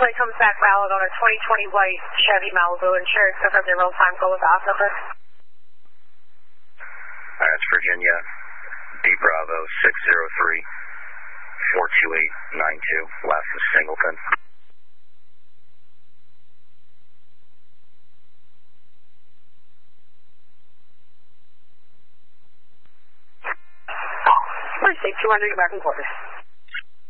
plate comes back valid on a 2020 white Chevy Malibu insured. Confirm the real-time call with the op number. That's Virginia, B Bravo 603 42892. Last is Singleton. First, take 200 American quarters.